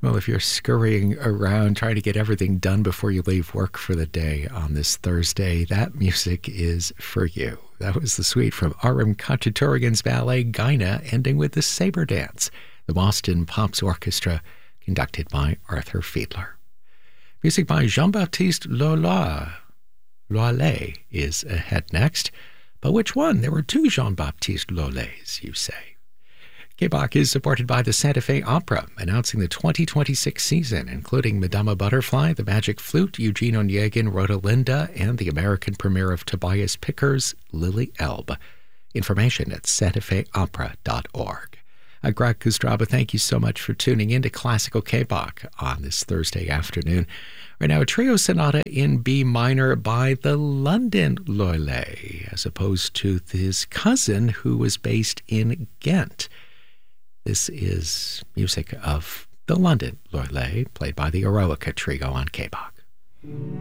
Well, if you're scurrying around trying to get everything done before you leave work for the day on this Thursday, that music is for you. That was the suite from Aram Khachaturian's ballet Gaina, ending with the Saber Dance, the Boston Pops Orchestra, conducted by Arthur Fiedler. Music by Jean-Baptiste Loilet is ahead next. But which one? There were two Jean-Baptiste Loilets, you say. KBOC is supported by the Santa Fe Opera, announcing the 2026 season, including Madama Butterfly, The Magic Flute, Eugene Onegin, Rosalinda, and the American premiere of Tobias Picker's Lily Elbe. Information at santafeopera.org. Greg Kustraba, thank you so much for tuning in to Classical KBOC on this Thursday afternoon. Right now, a trio sonata in B minor by the London Loilet, as opposed to his cousin who was based in Ghent. This is music of the London Loilet, played by the Eroica Trio on KBOC.